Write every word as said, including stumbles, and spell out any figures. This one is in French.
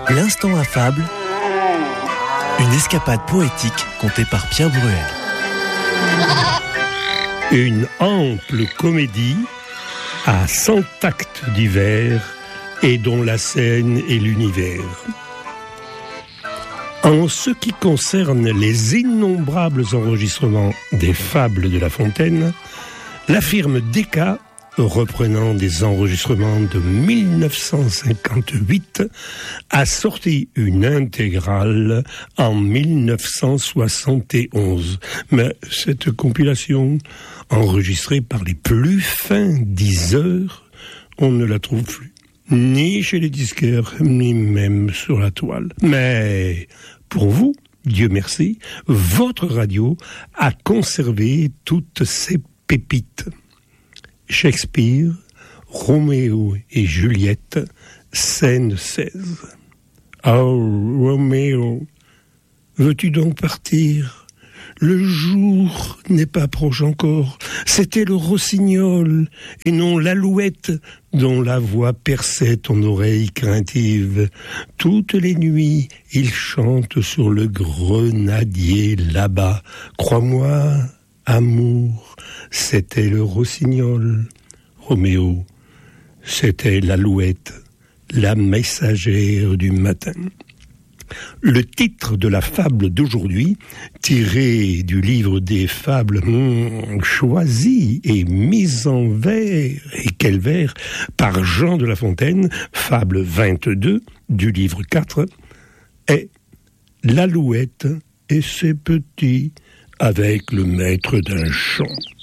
L'instant affable, une escapade poétique contée par Pierre Bruel. Une ample comédie à cent actes divers et dont la scène est l'univers. En ce qui concerne les innombrables enregistrements des fables de La Fontaine, la firme Decca, reprenant des enregistrements de mille neuf cent cinquante-huit, a sorti une intégrale en mille neuf cent soixante et onze. Mais cette compilation, enregistrée par les plus fins diseurs, on ne la trouve plus. Ni chez les disquaires, ni même sur la toile. Mais pour vous, Dieu merci, votre radio a conservé toutes ces pépites. Shakespeare, Roméo et Juliette, scène seize. Oh, Roméo, veux-tu donc partir ? Le jour n'est pas proche encore. C'était le rossignol, et non l'alouette, dont la voix perçait ton oreille craintive. Toutes les nuits, il chante sur le grenadier là-bas. Crois-moi, amour, c'était le rossignol. Roméo, c'était l'alouette, la messagère du matin. Le titre de la fable d'aujourd'hui, tiré du livre des fables hmm, choisi et mis en vers, et quel vers, par Jean de La Fontaine, fable vingt-deux du livre quatre, est L'alouette et ses petits avec le maître d'un chant.